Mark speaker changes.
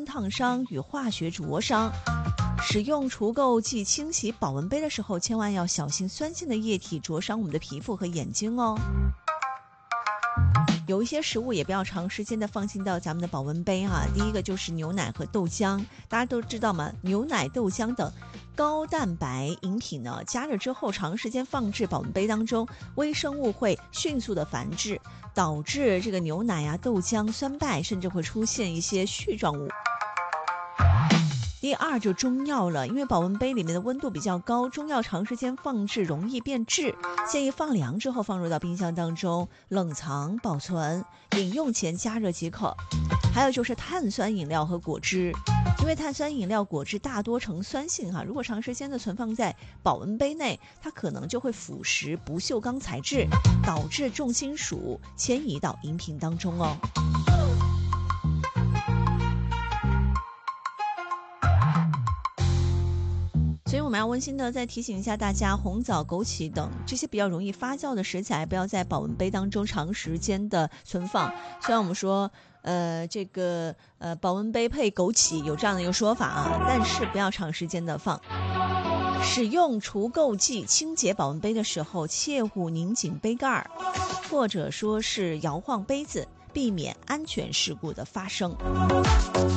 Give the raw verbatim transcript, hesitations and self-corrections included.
Speaker 1: 酸烫伤与化学灼伤。使用除垢剂清洗保温杯的时候，千万要小心酸性的液体灼伤我们的皮肤和眼睛哦。有一些食物也不要长时间的放进到咱们的保温杯哈、啊。第一个就是牛奶和豆浆，大家都知道吗？牛奶、豆浆等高蛋白饮品呢，加热之后长时间放置保温杯当中，微生物会迅速的繁殖，导致这个牛奶啊、豆浆酸败，甚至会出现一些絮状物。第二就中药了，因为保温杯里面的温度比较高，中药长时间放置容易变质，建议放凉之后放入到冰箱当中冷藏保存，饮用前加热即可。还有就是碳酸饮料和果汁，因为碳酸饮料、果汁大多呈酸性哈，如果长时间的存放在保温杯内，它可能就会腐蚀不锈钢材质，导致重金属迁移到饮品当中哦。所以我们要温馨的再提醒一下大家，红枣、枸杞等这些比较容易发酵的食材，不要在保温杯当中长时间的存放。虽然我们说，呃，这个呃保温杯配枸杞有这样的一个说法啊，但是不要长时间的放。使用除垢剂清洁保温杯的时候，切勿拧紧杯盖，或者说是摇晃杯子，避免安全事故的发生。